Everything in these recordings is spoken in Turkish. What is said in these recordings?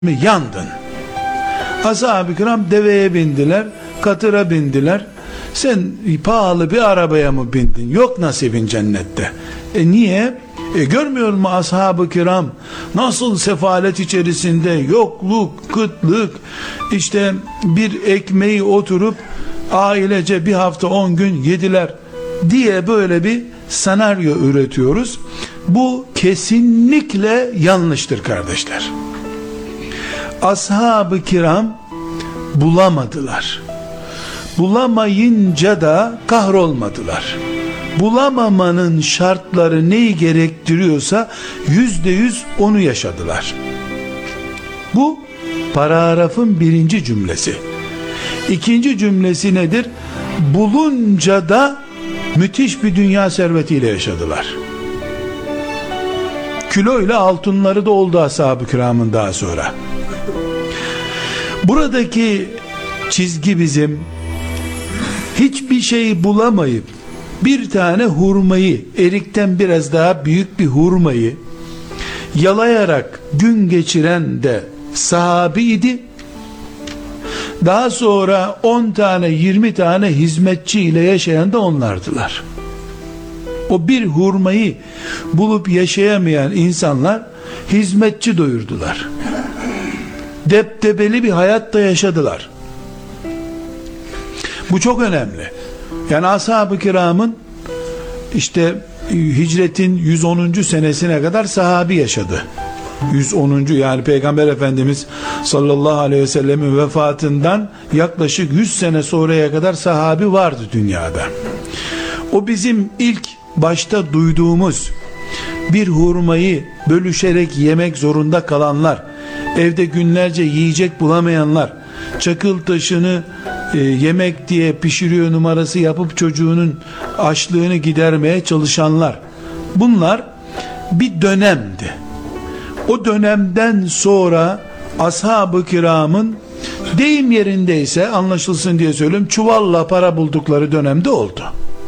Yandın. Ashab-ı kiram deveye bindiler, katıra bindiler. Sen pahalı bir arabaya mı bindin? Yok nasibin cennette. Niye? Görmüyor mu ashab-ı kiram nasıl sefalet içerisinde, yokluk, kıtlık, işte bir ekmeği oturup ailece bir hafta 10 gün yediler diye böyle bir senaryo üretiyoruz. Bu kesinlikle yanlıştır kardeşler. Ashab-ı kiram bulamadılar. Bulamayınca da kahrolmadılar. Bulamamanın şartları neyi gerektiriyorsa %100 onu yaşadılar. Bu paragrafın birinci cümlesi. İkinci cümlesi nedir? Bulunca da müthiş bir dünya servetiyle yaşadılar. Kiloyla altınları da oldu ashab-ı kiramın daha sonra. Buradaki çizgi bizim hiçbir şey bulamayıp bir tane hurmayı, erikten biraz daha büyük bir hurmayı yalayarak gün geçiren de sahabiydi. Daha sonra 10 tane 20 tane hizmetçi ile yaşayan da onlardılar. O bir hurmayı bulup yaşayamayan insanlar hizmetçi doyurdular. Deptebeli bir hayatta yaşadılar. Bu çok önemli. Yani ashab-ı kiramın işte hicretin 110. senesine kadar sahabi yaşadı. 110. yani Peygamber Efendimiz sallallahu aleyhi ve sellemin vefatından yaklaşık 100 sene sonraya kadar sahabi vardı dünyada. O bizim ilk başta duyduğumuz bir hurmayı bölüşerek yemek zorunda kalanlar, evde günlerce yiyecek bulamayanlar, çakıl taşını yemek diye pişiriyor numarası yapıp çocuğunun açlığını gidermeye çalışanlar, bunlar bir dönemdi. O dönemden sonra ashab-ı kiramın, deyim yerindeyse anlaşılsın diye söyleyeyim, çuvalla para buldukları dönemde oldu.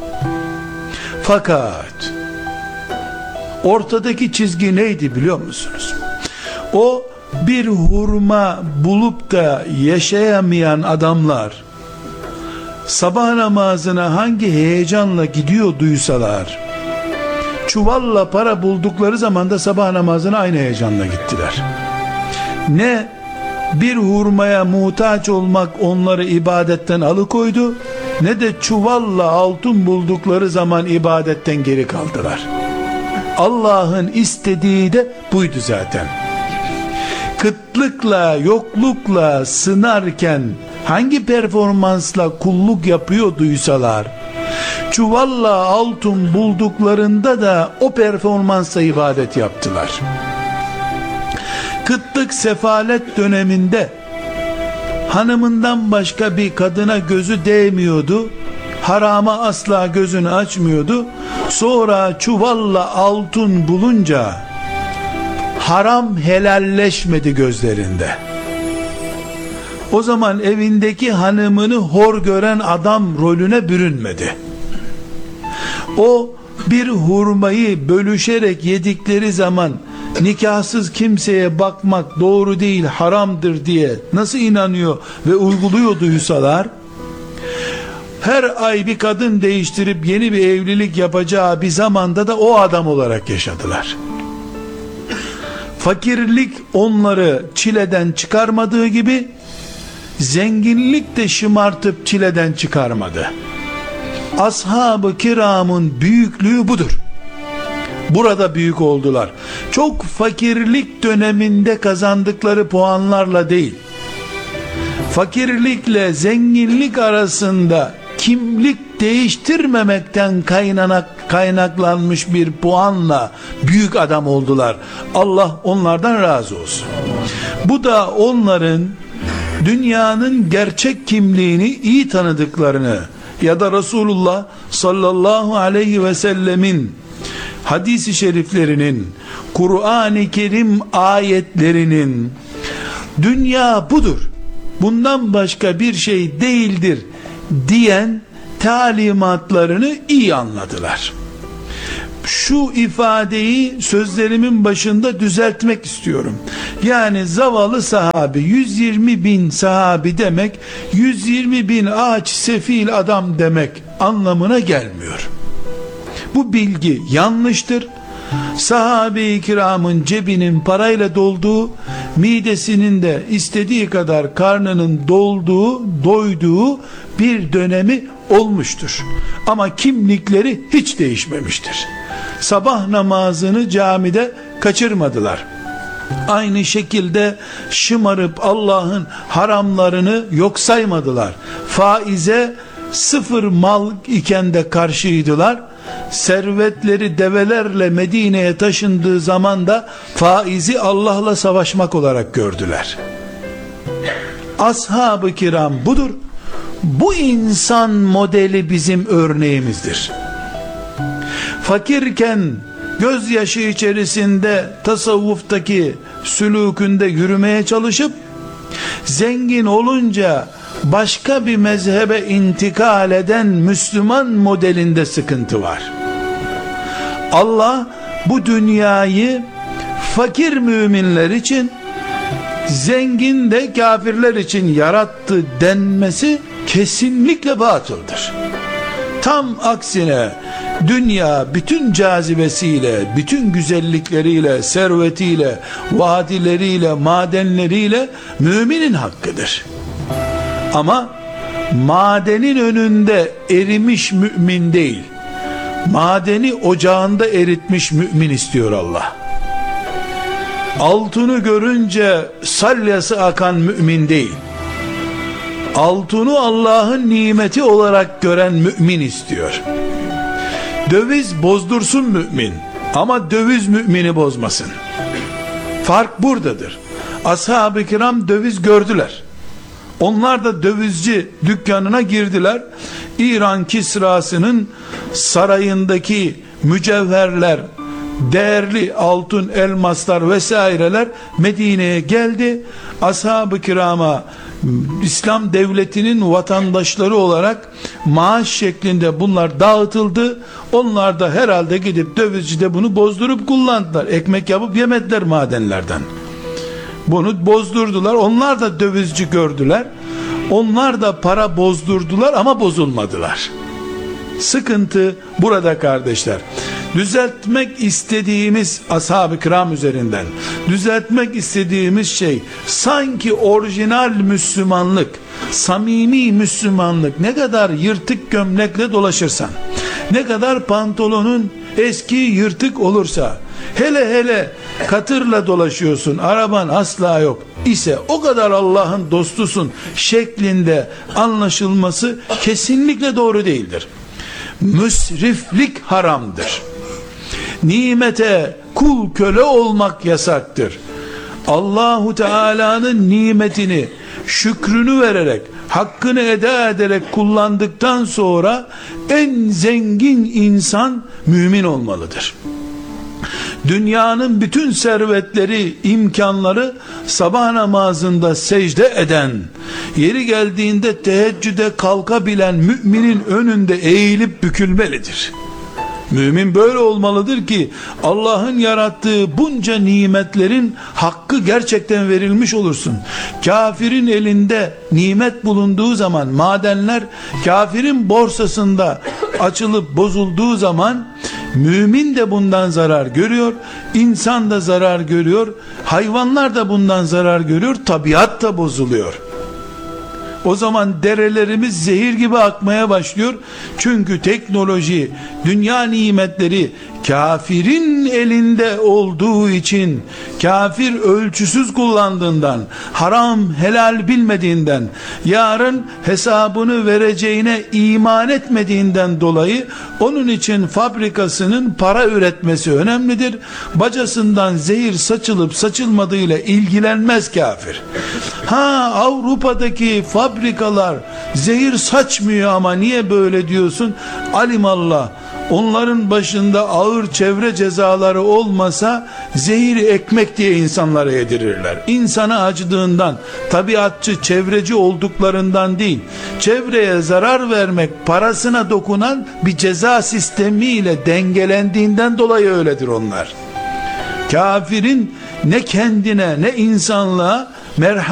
Fakat ortadaki çizgi neydi biliyor musunuz? O bir hurma bulup da yaşayamayan adamlar sabah namazına hangi heyecanla gidiyor duysalar, çuvalla para buldukları zaman da sabah namazına aynı heyecanla gittiler. Ne bir hurmaya muhtaç olmak onları ibadetten alıkoydu, ne de çuvalla altın buldukları zaman ibadetten geri kaldılar. Allah'ın istediği de buydu zaten. Kıtlıkla, yoklukla sınarken hangi performansla kulluk yapıyorduysalar, çuvalla altın bulduklarında da o performansla ibadet yaptılar. Kıtlık, sefalet döneminde hanımından başka bir kadına gözü değmiyordu, harama asla gözünü açmıyordu. Sonra çuvalla altın bulunca haram helalleşmedi gözlerinde. O zaman evindeki hanımını hor gören adam rolüne bürünmedi. O bir hurmayı bölüşerek yedikleri zaman nikahsız kimseye bakmak doğru değil, haramdır diye nasıl inanıyor ve uyguluyorduysalar, her ay bir kadın değiştirip yeni bir evlilik yapacağı bir zamanda da o adam olarak yaşadılar. Fakirlik onları çileden çıkarmadığı gibi zenginlik de şımartıp çileden çıkarmadı. Ashab-ı kiramın büyüklüğü budur. Burada büyük oldular. Çok fakirlik döneminde kazandıkları puanlarla değil, fakirlikle zenginlik arasında kimlik değiştirmemekten kaynaklanmış bir puanla büyük adam oldular. Allah onlardan razı olsun. Bu da onların dünyanın gerçek kimliğini iyi tanıdıklarını ya da Resulullah sallallahu aleyhi ve sellemin hadis-i şeriflerinin, Kur'an-ı Kerim ayetlerinin dünya budur, bundan başka bir şey değildir diyen talimatlarını iyi anladılar. şu ifadeyi sözlerimin başında düzeltmek istiyorum. Yani zavallı sahabi, 120 bin sahabi demek 120 bin aç sefil adam demek anlamına gelmiyor. Bu bilgi yanlıştır. Sahabe-i kiramın cebinin parayla dolduğu, midesinin de istediği kadar karnının doyduğu bir dönemi olmuştur. Ama kimlikleri hiç değişmemiştir. Sabah namazını camide kaçırmadılar. Aynı şekilde şımarıp Allah'ın haramlarını yok saymadılar. Faize sıfır mal iken de karşıydılar. Servetleri develerle Medine'ye taşındığı zaman da faizi Allah'la savaşmak olarak gördüler. Ashab-ı kiram budur. Bu insan modeli bizim örneğimizdir. Fakirken gözyaşı içerisinde tasavvuftaki sülûkünde yürümeye çalışıp zengin olunca başka bir mezhebe intikal eden Müslüman modelinde sıkıntı var. Allah bu dünyayı fakir müminler için, zengin de kafirler için yarattı denmesi kesinlikle batıldır. Tam aksine dünya bütün cazibesiyle, bütün güzellikleriyle, servetiyle, vadileriyle, madenleriyle müminin hakkıdır. Ama madenin önünde erimiş mümin değil, madeni ocağında eritmiş mümin istiyor Allah. Altını görünce salyası akan mümin değil, altını Allah'ın nimeti olarak gören mümin istiyor. Döviz bozdursun mümin, ama döviz mümini bozmasın. Fark buradadır. Ashab-ı kiram döviz gördüler. Onlar da dövizci dükkanına girdiler. İran Kisrası'nın sarayındaki mücevherler, değerli altın, elmaslar vesaireler Medine'ye geldi. Ashab-ı kirama İslam devletinin vatandaşları olarak maaş şeklinde bunlar dağıtıldı. Onlar da herhalde gidip dövizcide bunu bozdurup kullandılar. Ekmek yapıp yemediler madenlerden. Bunu bozdurdular. Onlar da dövizci gördüler. Onlar da para bozdurdular ama bozulmadılar. Sıkıntı burada kardeşler. Düzeltmek istediğimiz, ashab-ı kiram üzerinden düzeltmek istediğimiz şey, sanki orijinal Müslümanlık, samimi Müslümanlık, ne kadar yırtık gömlekle dolaşırsan, ne kadar pantolonun eski yırtık olursa, hele katırla dolaşıyorsun, araban asla yok ise o kadar Allah'ın dostusun şeklinde anlaşılması kesinlikle doğru değildir. Müsriflik haramdır. Nimete kul köle olmak yasaktır. Allahu Teala'nın nimetini, şükrünü vererek, hakkını eda ederek kullandıktan sonra en zengin insan mümin olmalıdır. Dünyanın bütün servetleri, imkanları sabah namazında secde eden, yeri geldiğinde teheccüde kalkabilen müminin önünde eğilip bükülmelidir. Mümin böyle olmalıdır ki Allah'ın yarattığı bunca nimetlerin hakkı gerçekten verilmiş olursun. Kafirin elinde nimet bulunduğu zaman, madenler kafirin borsasında açılıp bozulduğu zaman mümin de bundan zarar görüyor, insan da zarar görüyor, hayvanlar da bundan zarar görüyor, tabiat da bozuluyor. O zaman derelerimiz zehir gibi akmaya başlıyor. Çünkü teknoloji, dünya nimetleri kafirin elinde olduğu için, kafir ölçüsüz kullandığından, haram helal bilmediğinden, yarın hesabını vereceğine iman etmediğinden dolayı onun için fabrikasının para üretmesi önemlidir. Bacasından zehir saçılıp saçılmadığıyla ilgilenmez kafir. Avrupa'daki fabrikalar zehir saçmıyor ama niye böyle diyorsun? Alimallah, onların başında ağır çevre cezaları olmasa zehiri ekmek diye insanlara yedirirler. İnsana acıdığından, tabiatçı, çevreci olduklarından değil, çevreye zarar vermek, parasına dokunan bir ceza sistemiyle dengelendiğinden dolayı öyledir onlar. Kafirin ne kendine ne insanlığa merhamet